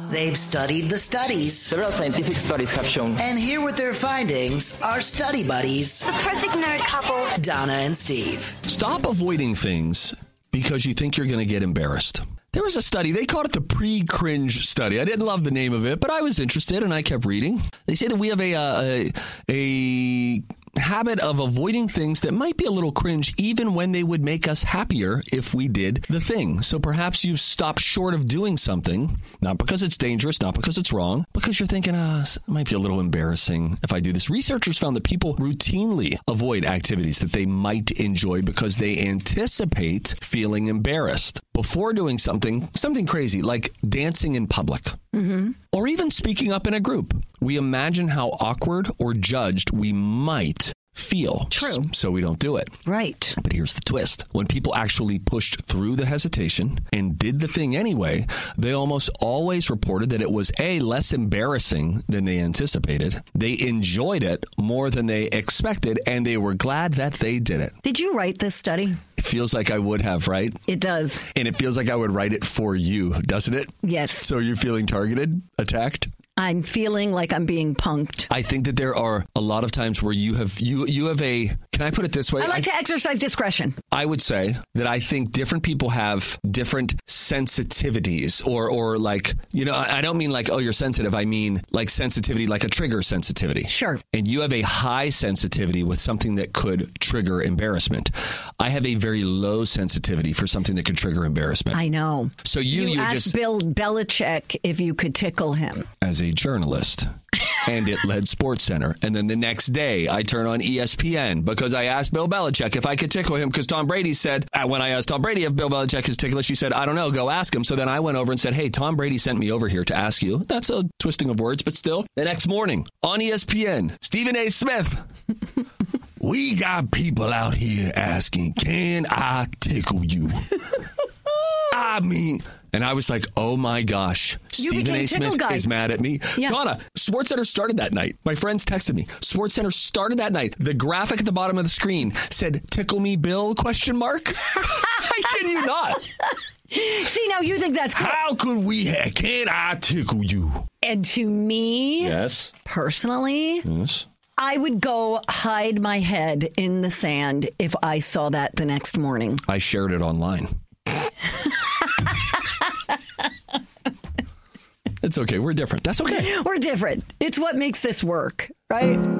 They've studied the studies. Several scientific studies have shown. And here with their findings are study buddies, the perfect nerd couple, Donna and Steve. Stop avoiding things because you think you're going to get embarrassed. There was a study, they called it the pre-cringe study. I didn't love the name of it, but I was interested and I kept reading. They say that we have a habit of avoiding things that might be a little cringe, even when they would make us happier if we did the thing. So perhaps you've stopped short of doing something, not because it's dangerous, not because it's wrong, because you're thinking, it might be a little embarrassing if I do this. Researchers found that people routinely avoid activities that they might enjoy because they anticipate feeling embarrassed before doing something crazy, like dancing in public, or even speaking up in a group. We imagine how awkward or judged we might feel. True. So we don't do it. Right. But here's the twist. When people actually pushed through the hesitation and did the thing anyway, they almost always reported that it was less embarrassing than they anticipated. They enjoyed it more than they expected, and they were glad that they did it. Did you write this study? It feels like I would have, right? It does. And it feels like I would write it for you, doesn't it? Yes. So you're feeling targeted, attacked? I'm feeling like I'm being punked. I think that there are a lot of times where you have a, can I put it this way? I like to exercise discretion. I would say that I think different people have different sensitivities or like, I don't mean like, you're sensitive. I mean like sensitivity, like a trigger sensitivity. Sure. And you have a high sensitivity with something that could trigger embarrassment. I have a very low sensitivity for something that could trigger embarrassment. I know. So you asked just Bill Belichick if you could tickle him. As a journalist. And it led SportsCenter. And then the next day, I turn on ESPN because I asked Bill Belichick if I could tickle him because Tom Brady said, when I asked Tom Brady if Bill Belichick is ticklish, he said, I don't know, go ask him. So then I went over and said, hey, Tom Brady sent me over here to ask you. That's a twisting of words, but still. The next morning on ESPN, Stephen A. Smith. We got people out here asking, can I tickle you? I mean... And I was like, oh my gosh, Stephen A. Smith is mad at me. Yeah. Donna, SportsCenter started that night. My friends texted me. SportsCenter started that night. The graphic at the bottom of the screen said, tickle me, Bill, ? I kid you not. See, now you think that's good. How could can I tickle you? And to me, yes, personally, yes, I would go hide my head in the sand if I saw that the next morning. I shared it online. It's okay. We're different. That's okay. We're different. It's what makes this work, right?